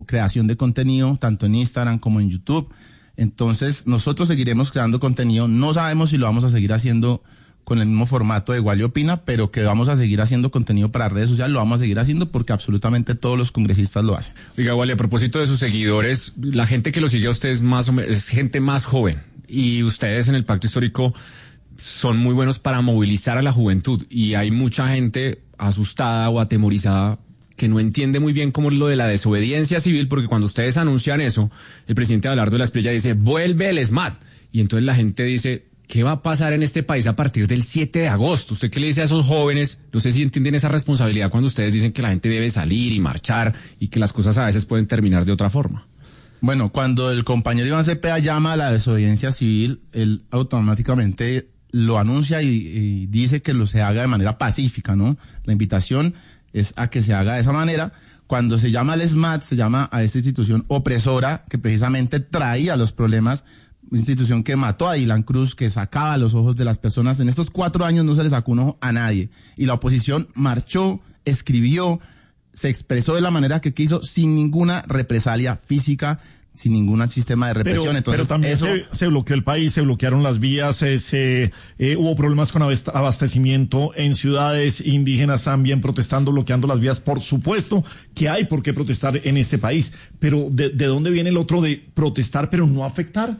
creación de contenido, tanto en Instagram como en YouTube. Entonces, nosotros seguiremos creando contenido. No sabemos si lo vamos a seguir haciendo con el mismo formato de Wally Opina, pero que vamos a seguir haciendo contenido para redes sociales, lo vamos a seguir haciendo porque absolutamente todos los congresistas lo hacen. Oiga, Wally, a propósito de sus seguidores, la gente que lo sigue a ustedes es gente más joven, y ustedes en el Pacto Histórico son muy buenos para movilizar a la juventud, y hay mucha gente asustada o atemorizada que no entiende muy bien cómo es lo de la desobediencia civil, porque cuando ustedes anuncian eso, el presidente Abelardo de la Espriella dice, vuelve el ESMAD, y entonces la gente dice, ¿qué va a pasar en este país a partir del 7 de agosto? ¿Usted qué le dice a esos jóvenes? No sé si entienden esa responsabilidad cuando ustedes dicen que la gente debe salir y marchar y que las cosas a veces pueden terminar de otra forma. Bueno, cuando el compañero Iván Cepeda llama a la desobediencia civil, él automáticamente lo anuncia y dice que se haga de manera pacífica, ¿no? La invitación es a que se haga de esa manera. Cuando se llama al ESMAD, se llama a esta institución opresora que precisamente traía los problemas, una institución que mató a Dylan Cruz, que sacaba los ojos de las personas. En estos 4 años no se le sacó un ojo a nadie. Y la oposición marchó, escribió, se expresó de la manera que quiso, sin ninguna represalia física, sin ningún sistema de represión. Entonces, pero también eso se bloqueó el país, se bloquearon las vías, hubo problemas con abastecimiento en ciudades indígenas también protestando, bloqueando las vías. Por supuesto que hay por qué protestar en este país, pero ¿de dónde viene el otro de protestar pero no afectar?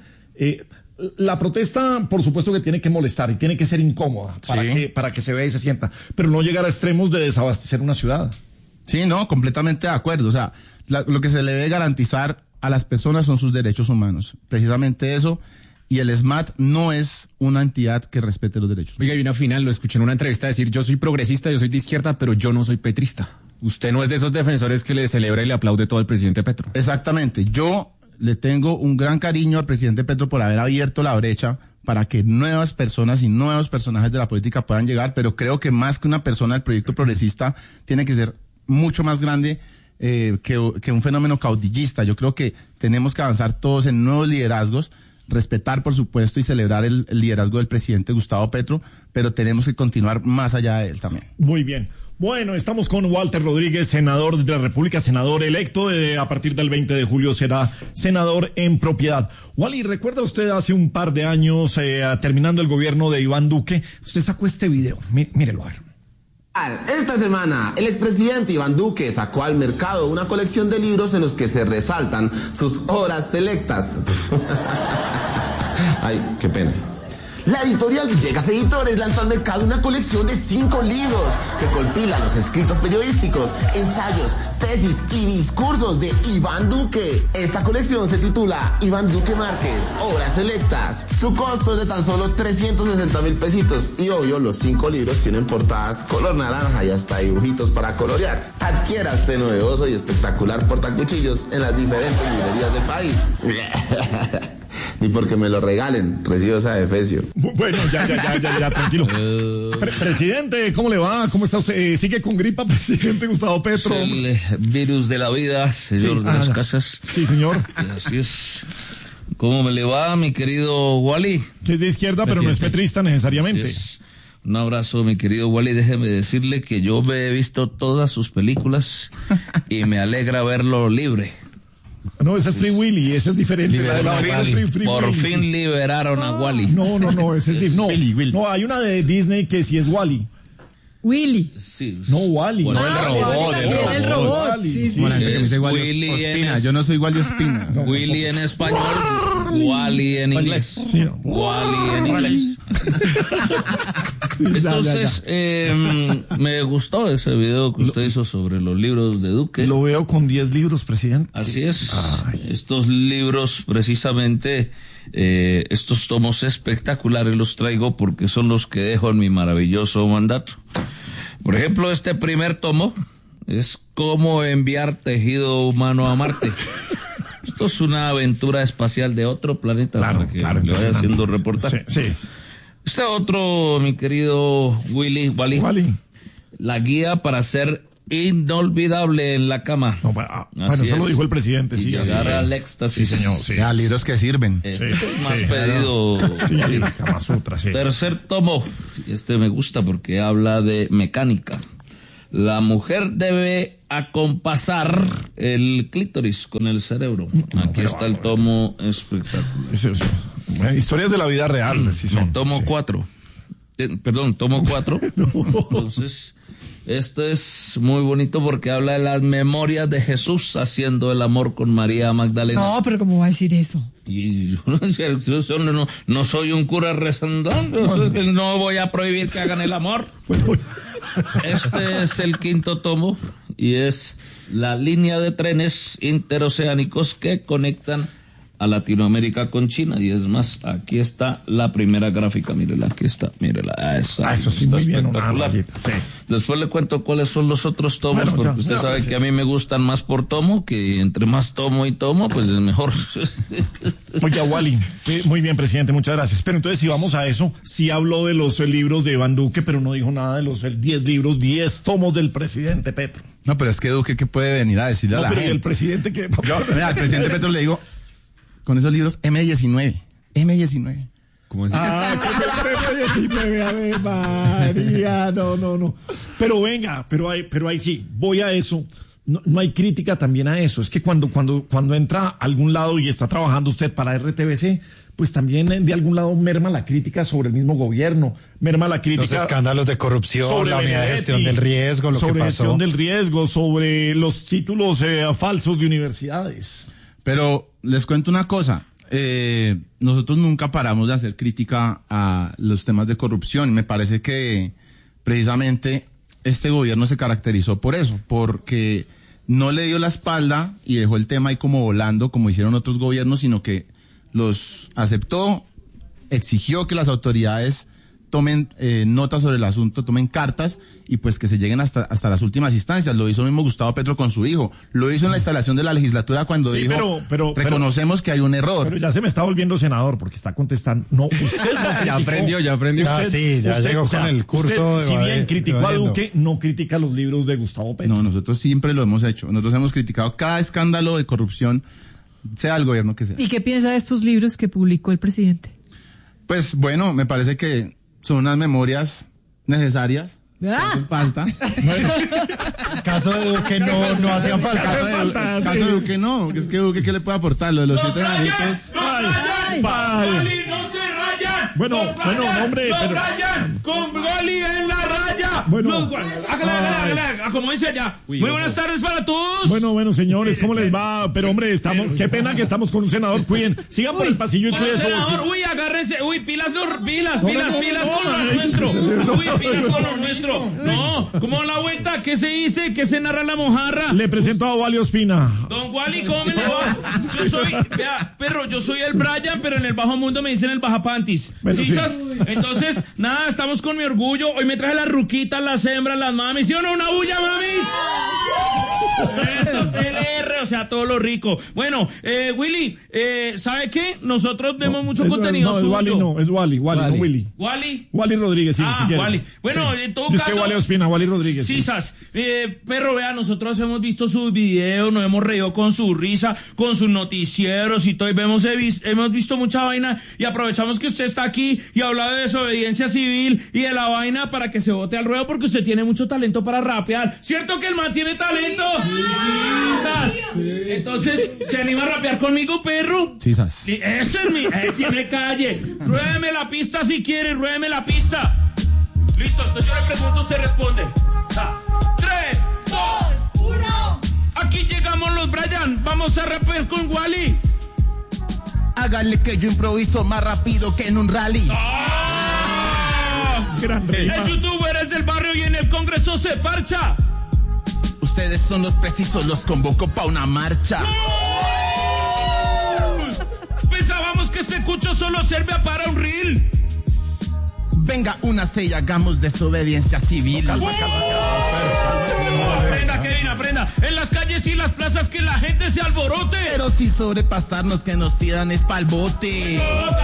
La protesta, por supuesto que tiene que molestar y tiene que ser incómoda para que se vea y se sienta, pero no llegar a extremos de desabastecer una ciudad. Sí, no, completamente de acuerdo. O sea, lo que se le debe garantizar a las personas son sus derechos humanos. Precisamente eso. Y el ESMAD no es una entidad que respete los derechos. Oiga, y una final, lo escuché en una entrevista decir, yo soy progresista, yo soy de izquierda, pero yo no soy petrista. Usted no es de esos defensores que le celebra y le aplaude todo al presidente Petro. Exactamente. Yo le tengo un gran cariño al presidente Petro por haber abierto la brecha para que nuevas personas y nuevos personajes de la política puedan llegar, pero creo que más que una persona, el proyecto progresista tiene que ser mucho más grande que un fenómeno caudillista. Yo creo que tenemos que avanzar todos en nuevos liderazgos, respetar, por supuesto, y celebrar el liderazgo del presidente Gustavo Petro, pero tenemos que continuar más allá de él también. Muy bien. Bueno, estamos con Walter Rodríguez, senador de la República, senador electo, a partir del 20 de julio será senador en propiedad. Wally, ¿recuerda usted hace un par de años, terminando el gobierno de Iván Duque, usted sacó este video? Mírelo a ver. Esta semana, el expresidente Iván Duque sacó al mercado una colección de libros en los que se resaltan sus obras selectas. Ay, qué pena. La editorial Villegas Editores lanzó al mercado una colección de 5 libros que compilan los escritos periodísticos, ensayos, tesis y discursos de Iván Duque. Esta colección se titula Iván Duque Márquez, Obras Selectas. Su costo es de tan solo 360,000 pesitos y obvio los 5 libros tienen portadas color naranja y hasta dibujitos para colorear. Adquiera este novedoso y espectacular portacuchillos en las diferentes librerías del país. Ni porque me lo regalen, recibo esa defecio. Bueno, ya, tranquilo. Presidente, ¿cómo le va? ¿Cómo está usted? ¿Sigue con gripa, presidente Gustavo Petro? El virus de la vida, señor de las casas. Sí, señor. Así es. ¿Cómo me le va, mi querido Wally? Que es de izquierda, pero no es petrista necesariamente. Un abrazo, mi querido Wally. Déjeme decirle que yo me he visto todas sus películas y me alegra verlo libre. No, ese es Free Willy, ese es diferente. Por fin liberaron a Wally. No, ese es Willy. No, hay una de Disney que sí es Wally. Willy. Sí. No, Wally. Bueno, El robot. Sí. Bueno, gente que me dice Willy Ospina. Yo no soy Wally Ospina. No, Willy en español, Wally en inglés. Sí. Wally en inglés. Entonces, me gustó ese video que usted hizo sobre los libros de Duque. Lo veo con 10 libros, presidente. Así es. Estos libros, precisamente, estos tomos espectaculares los traigo porque son los que dejo en mi maravilloso mandato. Por ejemplo, este primer tomo es Cómo enviar tejido humano a Marte. Esto es una aventura espacial de otro planeta, para que le vaya haciendo reportaje. Sí. Este otro, mi querido Wally. La guía para ser inolvidable en la cama. No, bueno, eso lo dijo el presidente. Y llegar al éxtasis. Sí, señor. Sí. Ya, libros que sirven. Este es más pedido. Kama Sutra, sí. Tercer tomo. Este me gusta porque habla de mecánica. La mujer debe acompasar el clítoris con el cerebro. Aquí está el tomo espectacular. Historias de la vida real, sí son. Tomo 4. Tomo 4. Entonces, esto es muy bonito porque habla de las memorias de Jesús haciendo el amor con María Magdalena. No, pero ¿cómo va a decir eso? Y yo no soy un cura rezandón, no voy a prohibir que hagan el amor. Este es el 5º tomo y es la línea de trenes interoceánicos que conectan a Latinoamérica con China. Y es más, aquí está la primera gráfica, mírela, aquí está, mírela. Eso sí, está muy bien, espectacular. sí. Después le cuento cuáles son los otros tomos, Bueno, porque usted sabe que a mí me gustan más por tomo, que entre más tomo y tomo, pues es mejor. Oye, Wally, muy bien, presidente, muchas gracias. Pero entonces, si vamos a eso, sí habló de los libros de Iván Duque, pero no dijo nada de los 10 libros, 10 tomos del presidente Petro. No, pero es que Duque, ¿qué puede venir a decirle a la pero gente? ¿y el presidente qué? Mira, al presidente Petro le digo, con esos libros, M19. ¿Cómo es? Con el premio 19, a ver, María, no. Pero venga, pero ahí sí, voy a eso. No hay crítica también a eso. Es que cuando entra a algún lado y está trabajando usted para RTBC, pues también de algún lado merma la crítica sobre el mismo gobierno, merma la crítica. Los escándalos de corrupción, la unidad de gestión del riesgo, lo que pasó. Sobre gestión del riesgo, sobre los títulos falsos de universidades. Pero les cuento una cosa, nosotros nunca paramos de hacer crítica a los temas de corrupción. Me parece que precisamente este gobierno se caracterizó por eso, porque no le dio la espalda y dejó el tema ahí como volando, como hicieron otros gobiernos, sino que los aceptó, exigió que las autoridades tomen nota sobre el asunto, tomen cartas y pues que se lleguen hasta las últimas instancias. Lo hizo mismo Gustavo Petro con su hijo. Lo hizo en la instalación de la legislatura cuando dijo, reconocemos que hay un error. Pero ya se me está volviendo senador porque está contestando. No, usted no ya aprendió. Ya llegó con el curso usted, si bien criticó a Duque, no critica los libros de Gustavo Petro. No, nosotros siempre lo hemos hecho. Nosotros hemos criticado cada escándalo de corrupción, sea el gobierno que sea. ¿Y qué piensa de estos libros que publicó el presidente? Pues bueno, me parece que son unas memorias necesarias. ¿Ah? Falta. Bueno, caso de Duque no hacían falta. Caso de Duque no, es que Duque, ¿qué le puede aportar? Lo de los 7 añitos. ¡Wally, no se rayan! Bueno, hombre, pero rayan con Wally en la raya. Bueno, hágale, como dice allá. Muy buenas tardes para todos. Bueno, señores, ¿cómo les va? Pero hombre, qué pena que estamos con un senador. Cuiden, sigan por el pasillo y cuiden senador, agárrense, pilas con lo nuestro. Pilas con lo nuestro. No, ¿cómo la vuelta? ¿Qué se dice? ¿Qué se narra la mojarra? Le presento a Wally Ospina. Don Wally, ¿cómo me le va? Yo soy el Brian, pero en el bajo mundo me dicen el bajapantis. Bueno, sí. Entonces, nada, estamos con mi orgullo. Hoy me traje las ruquitas, las hembras, las mamis. ¿Sí o no? ¡Una bulla, mamis! Eso, TLR, o sea, todo lo rico. Bueno, Willy, ¿sabe qué? Nosotros vemos mucho contenido suyo. Es Wally, no Willy. Wally Rodríguez, sí, si quiere. Wally. Bueno, sí. En todo caso. Es que Wally Ospina, Wally Rodríguez. Sisas, perro, vea, nosotros hemos visto sus videos, nos hemos reído con su risa, con sus noticieros y todo, y hemos visto mucha vaina, y aprovechamos que usted está aquí y habla de desobediencia civil y de la vaina para que se bote al ruedo, porque usted tiene mucho talento para rapear. ¿Cierto que el man tiene talento? Sisas. Entonces, ¿se anima a rapear conmigo, perro? Sisas. Sí, eso es que me calle. Ruédeme la pista si quiere, ruédeme la pista. Listo, entonces yo le pregunto, usted responde. 3, 2, 1. Aquí llegamos los Brian. Vamos a rapear con Wally. Hágale que yo improviso más rápido que en un rally. Gran rima. El youtuber es del barrio y en el Congreso se parcha. Ustedes son los precisos, los convoco pa' una marcha. Pensábamos que este cucho solo serve para un reel. Venga, una sella, hagamos desobediencia civil. Aprenda, Kevin, aprenda. En las calles y las plazas que la gente se alborote. Pero si sobrepasarnos que nos tiran es pa'l bote.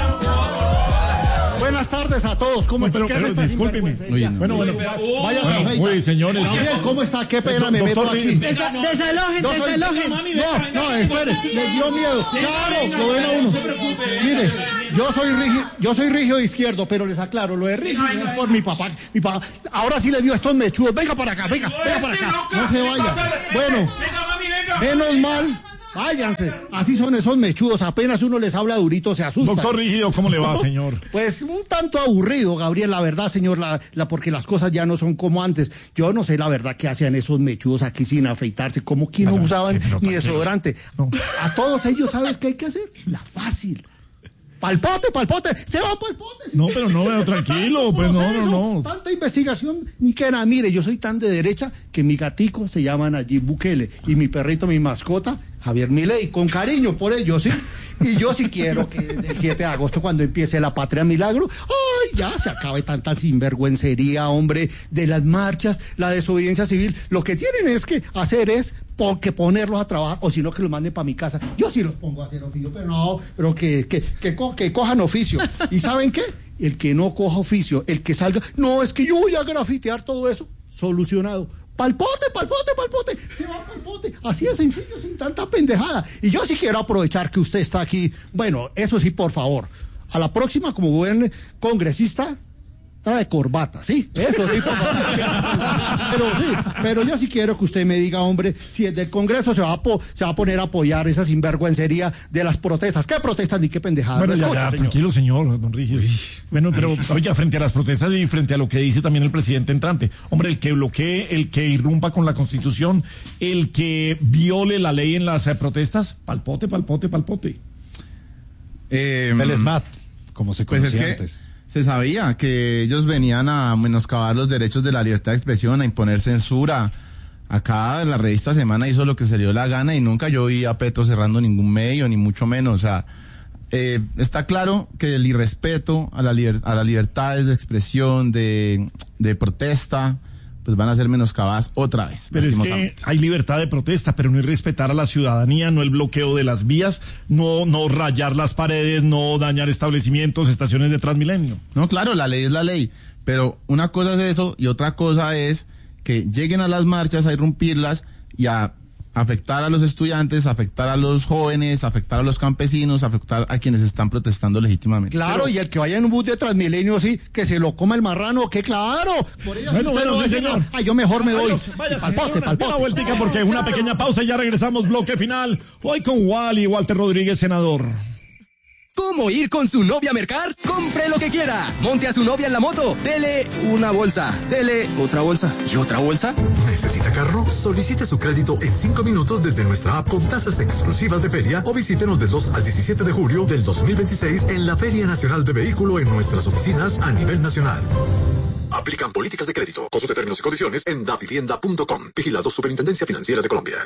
Buenas tardes a todos. ¿Cómo está? Pero discúlpeme. Bueno. Vaya a afeitar. Uy, señores. Bien, ¿cómo está? Qué pena me meto aquí. Desalojen. No, espere. Le dio miedo. Claro, lo ven a uno. Mire. Yo soy rígido izquierdo, pero les aclaro, lo de rígido es por mi papá. Ahora sí les dio estos mechudos. Venga para acá, venga para acá. No se vaya. Bueno, menos mal. Váyanse, así son esos mechudos, apenas uno les habla durito se asusta. Doctor Rígido, ¿cómo le va, señor? Pues un tanto aburrido, Gabriel, la verdad, señor, porque las cosas ya no son como antes. Yo no sé la verdad qué hacían esos mechudos aquí sin afeitarse, como que no usaban ni desodorante. No. A todos ellos, ¿sabes qué hay que hacer? La fácil. Palpote, se va palpote. No, pero no, tranquilo, pues no. Tanta investigación, ni que nada. Mire, yo soy tan de derecha que mi gatico se llama Nayib Bukele y mi perrito, mi mascota, Javier Milei, con cariño por ello, ¿sí? Y yo sí quiero que el 7 de agosto, cuando empiece la Patria Milagro, ¡ay! Ya se acabe tanta sinvergüencería, hombre, de las marchas, la desobediencia civil. Lo que tienen es que hacer es que ponerlos a trabajar, o si no que los manden para mi casa. Yo sí los pongo a hacer oficio, pero que cojan oficio. ¿Y saben qué? El que no coja oficio, el que salga, no, es que yo voy a grafitear todo eso, solucionado. Palpote, se va palpote, así de sencillo, sin tanta pendejada. Y yo sí quiero aprovechar que usted está aquí, bueno, eso sí, por favor, a la próxima como buen congresista, trae corbata, ¿sí? Eso sí, por favor. Pero yo sí quiero que usted me diga, hombre, si desde el Congreso se va a poner a apoyar esa sinvergüencería de las protestas. ¿Qué protestas ni qué pendejadas? Bueno, ya, tranquilo, señor, don Rígido. Bueno, pero oiga, frente a las protestas y frente a lo que dice también el presidente entrante, hombre, el que bloquee, el que irrumpa con la Constitución, el que viole la ley en las protestas, palpote. El SMAT, como se conocía antes. Se sabía que ellos venían a menoscabar los derechos de la libertad de expresión, a imponer censura. Acá en la revista Semana hizo lo que se le dio la gana y nunca yo vi a Petro cerrando ningún medio, ni mucho menos. O sea, está claro que el irrespeto a las libertades de expresión, de protesta, pues van a ser menoscabadas otra vez. Pero es que hay libertad de protesta, pero no es respetar a la ciudadanía, no el bloqueo de las vías, no rayar las paredes, no dañar establecimientos, estaciones de Transmilenio. No, claro, la ley es la ley, pero una cosa es eso y otra cosa es que lleguen a las marchas a irrumpirlas y a afectar a los estudiantes, afectar a los jóvenes, afectar a los campesinos, afectar a quienes están protestando legítimamente. Claro, pero, y el que vaya en un bus de Transmilenio, sí, que se lo coma el marrano, que claro. Por bueno, sí, señor. Ay, yo mejor me voy. Palpote. Una vueltica porque una pequeña pausa y ya regresamos, bloque final. Hoy con Walter Rodríguez, senador. ¿Cómo ir con su novia a mercar? Compre lo que quiera. Monte a su novia en la moto. Dele una bolsa. Dele otra bolsa. ¿Y otra bolsa? ¿Necesita carro? Solicite su crédito en 5 minutos desde nuestra app con tasas exclusivas de feria o visítenos del 2 al 17 de julio del 2026 en la Feria Nacional de Vehículo en nuestras oficinas a nivel nacional. Aplican políticas de crédito. Consulte términos y condiciones en davivienda.com. Vigilado Superintendencia Financiera de Colombia.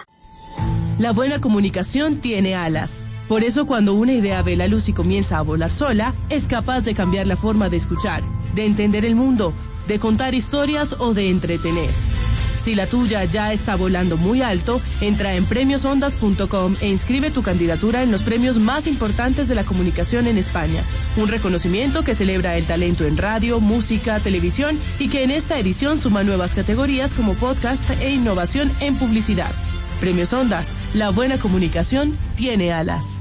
La buena comunicación tiene alas. Por eso cuando una idea ve la luz y comienza a volar sola, es capaz de cambiar la forma de escuchar, de entender el mundo, de contar historias o de entretener. Si la tuya ya está volando muy alto, entra en premiosondas.com e inscribe tu candidatura en los premios más importantes de la comunicación en España. Un reconocimiento que celebra el talento en radio, música, televisión y que en esta edición suma nuevas categorías como podcast e innovación en publicidad. Premios Ondas, la buena comunicación tiene alas.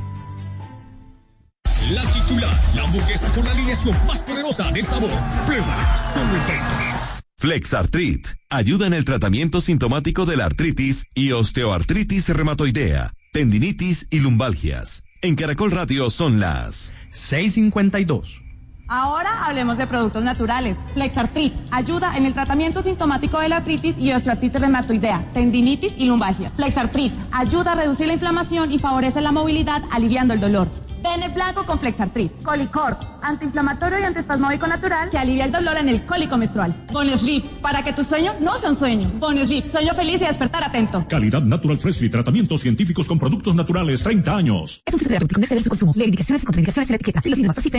La titular, la hamburguesa con la alineación más poderosa del sabor. Prueba, solo en Presto. Flexartrit ayuda en el tratamiento sintomático de la artritis y osteoartritis reumatoidea, tendinitis y lumbalgias. En Caracol Radio son las 6:52. Ahora hablemos de productos naturales. Flexartrit ayuda en el tratamiento sintomático de la artritis y osteoartritis reumatoidea, tendinitis y lumbalgia. Flexartrit ayuda a reducir la inflamación y favorece la movilidad, aliviando el dolor. Bene Blanco con Flexartrit. Colicorp, antiinflamatorio y antiespasmódico natural que alivia el dolor en el cólico menstrual. Bonesleep, para que tu sueño no sea un sueño. Bonesleep, sueño feliz y despertar atento. Calidad Natural Freshly, tratamientos científicos con productos naturales, 30 años. Es un filtro terapéutico, no exceder su consumo. Lee indicaciones y contraindicaciones en la etiqueta. Si los síntomas persisten,